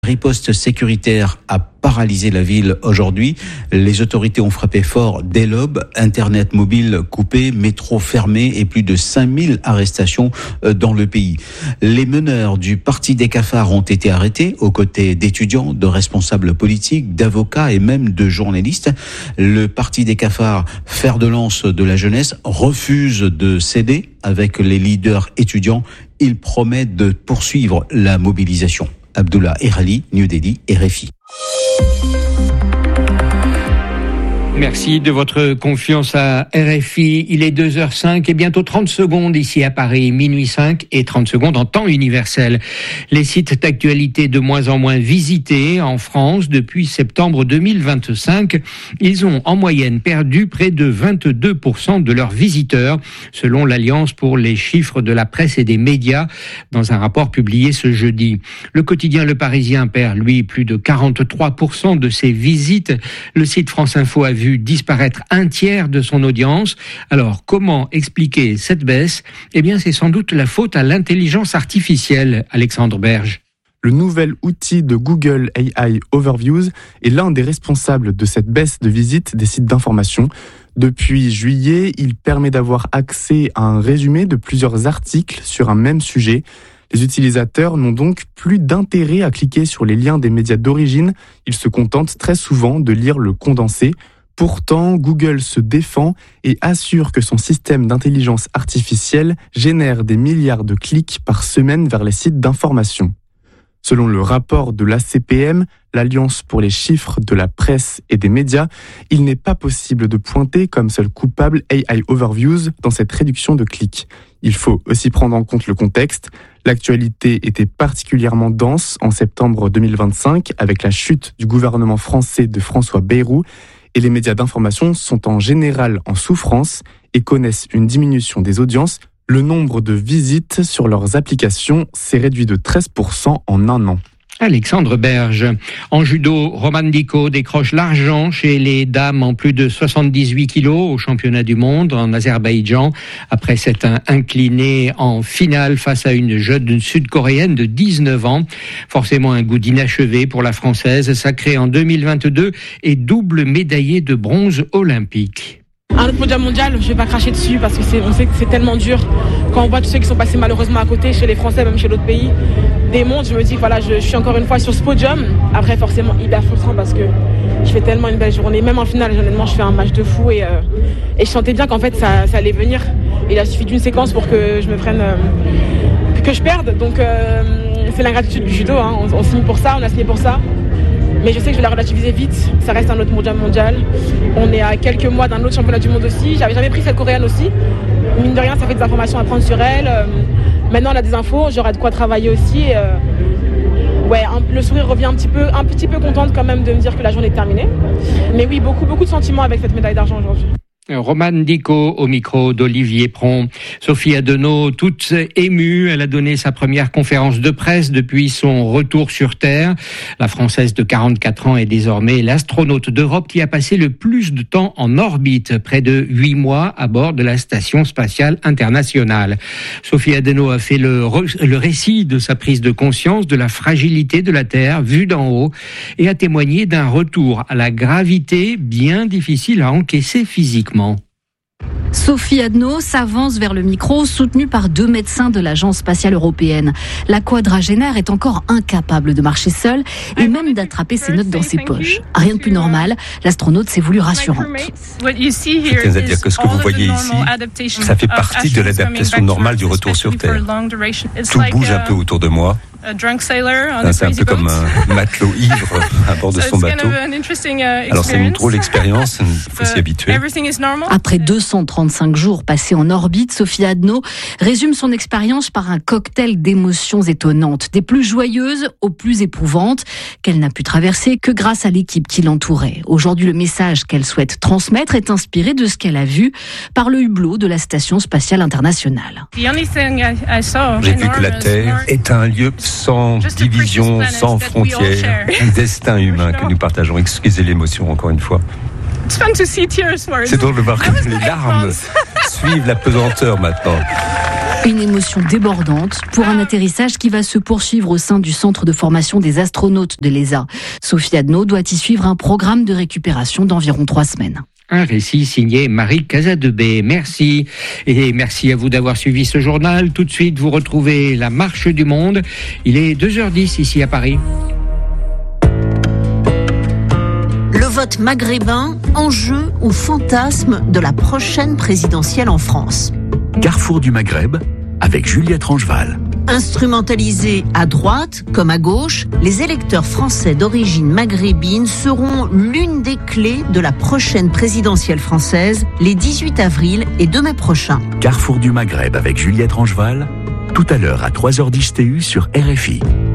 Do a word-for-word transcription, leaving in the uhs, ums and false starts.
Riposte sécuritaire a paralysé la ville aujourd'hui. Les autorités ont frappé fort dès l'aube. Internet mobile coupé, métro fermé et plus de cinq mille arrestations dans le pays. Les meneurs du Parti des cafards ont été arrêtés aux côtés d'étudiants, de responsables politiques, d'avocats et même de journalistes. Le Parti des cafards, fer de lance de la jeunesse, refuse de céder avec les leaders étudiants. Il promet de poursuivre la mobilisation. Abdullah Erali, New Delhi, R F I. Merci de votre confiance à R F I. Il est deux heures cinq et bientôt trente secondes ici à Paris, minuit cinq et trente secondes en temps universel. Les sites d'actualité de moins en moins visités en France depuis septembre deux mille vingt-cinq. Ils ont en moyenne perdu près de vingt-deux pour cent de leurs visiteurs, selon l'Alliance pour les chiffres de la presse et des médias, dans un rapport publié ce jeudi. Le quotidien Le Parisien perd, lui, plus de quarante-trois pour cent de ses visites. Le site France Info a vu disparaître un tiers de son audience. Alors, comment expliquer cette baisse ? Eh bien, c'est sans doute la faute à l'intelligence artificielle, Alexandre Berge. Le nouvel outil de Google A I Overviews est l'un des responsables de cette baisse de visite des sites d'information. Depuis juillet, il permet d'avoir accès à un résumé de plusieurs articles sur un même sujet. Les utilisateurs n'ont donc plus d'intérêt à cliquer sur les liens des médias d'origine. Ils se contentent très souvent de lire le condensé. Pourtant, Google se défend et assure que son système d'intelligence artificielle génère des milliards de clics par semaine vers les sites d'information. Selon le rapport de l'A C P M, l'Alliance pour les chiffres de la presse et des médias, il n'est pas possible de pointer comme seul coupable A I Overviews dans cette réduction de clics. Il faut aussi prendre en compte le contexte. L'actualité était particulièrement dense en septembre deux mille vingt-cinq avec la chute du gouvernement français de François Bayrou. Et les médias d'information sont en général en souffrance et connaissent une diminution des audiences. Le nombre de visites sur leurs applications s'est réduit de treize pour cent en un an. Alexandre Berge. En judo, Romane Dico décroche l'argent chez les dames en plus de soixante-dix-huit kilos au championnat du monde en Azerbaïdjan. Après s'être inclinée en finale face à une jeune sud-coréenne de dix-neuf ans. Forcément un goût d'inachevé pour la Française, sacrée en deux mille vingt-deux et double médaillée de bronze olympique. Un autre mondial mondial, je vais pas cracher dessus parce que c'est, on sait que c'est tellement dur. Quand on voit tous ceux qui sont passés malheureusement à côté, chez les Français, même chez d'autres pays, des mondes, je me dis que voilà, je, je suis encore une fois sur ce podium. Après, forcément, hyper frustrant parce que je fais tellement une belle journée. Même en finale, honnêtement, je fais un match de fou et, euh, et je sentais bien qu'en fait, ça, ça allait venir. Il a suffi d'une séquence pour que je me prenne, euh, que je perde. Donc, euh, c'est l'ingratitude du judo. Hein. On, on signe pour ça, on a signé pour ça. Mais je sais que je vais la relativiser vite, ça reste un autre mondial mondial. On est à quelques mois d'un autre championnat du monde aussi. J'avais jamais pris cette coréenne aussi. Mine de rien, ça fait des informations à prendre sur elle. Euh, maintenant, on a des infos, j'aurai de quoi travailler aussi. Euh, ouais, un, le sourire revient un petit peu, un petit peu contente quand même de me dire que la journée est terminée. Mais oui, beaucoup, beaucoup de sentiments avec cette médaille d'argent aujourd'hui. Romane Dico au micro d'Olivier Pron. Sophie Adenau, toute émue, elle a donné sa première conférence de presse depuis son retour sur Terre. La Française de quarante-quatre ans est désormais l'astronaute d'Europe qui a passé le plus de temps en orbite, près de huit mois à bord de la Station spatiale internationale. Sophie Adenau a fait le, re- le récit de sa prise de conscience de la fragilité de la Terre vue d'en haut et a témoigné d'un retour à la gravité bien difficile à encaisser physiquement. Sophie Adenau s'avance vers le micro, soutenue par deux médecins de l'Agence spatiale européenne. La quadragénaire est encore incapable de marcher seule et même d'attraper ses notes dans ses poches. Rien de plus normal, l'astronaute s'est voulue rassurante. Je tiens à dire que ce que vous voyez ici, ça fait partie de l'adaptation normale du retour sur Terre. Tout bouge un peu autour de moi. C'est un peu comme un matelot ivre à bord de son bateau. Alors c'est une drôle d'expérience, il faut s'y habituer. Après deux cent trente-cinq jours passés en orbite, Sophie Adenau résume son expérience par un cocktail d'émotions étonnantes, des plus joyeuses aux plus éprouvantes, qu'elle n'a pu traverser que grâce à l'équipe qui l'entourait. Aujourd'hui, le message qu'elle souhaite transmettre est inspiré de ce qu'elle a vu par le hublot de la Station spatiale internationale. J'ai vu que la Terre est un lieu sans division, sans frontières, un destin humain que nous partageons. Excusez l'émotion encore une fois. C'est drôle de voir que les larmes suivent la pesanteur maintenant. Une émotion débordante pour un atterrissage qui va se poursuivre au sein du centre de formation des astronautes de l'E S A. Sophie Adno doit y suivre un programme de récupération d'environ trois semaines. Un récit signé Marie Casadebé. Merci. Et merci à vous d'avoir suivi ce journal. Tout de suite, vous retrouvez la marche du monde. Il est deux heures dix ici à Paris. Le vote maghrébin, enjeu ou fantasme de la prochaine présidentielle en France. Carrefour du Maghreb, avec Juliette Rangeval. Instrumentalisés à droite comme à gauche, les électeurs français d'origine maghrébine seront l'une des clés de la prochaine présidentielle française, les dix-huit avril et deux mai prochains. Carrefour du Maghreb avec Juliette Rangeval, tout à l'heure à trois heures dix T U sur R F I.